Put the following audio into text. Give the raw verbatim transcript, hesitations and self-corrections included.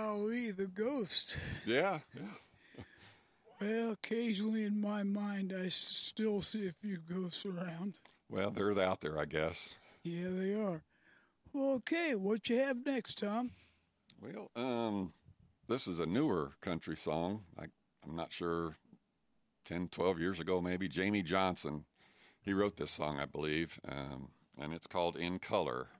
Yowie, the ghost. Yeah, yeah. Well, occasionally in my mind, I s- still see a few ghosts around. Well, they're out there, I guess. Yeah, they are. Well, okay, what you have next, Tom? Well, um, this is a newer country song. I, I'm not sure, ten, twelve years ago maybe. Jamie Johnson, he wrote this song, I believe, um, and it's called In Color.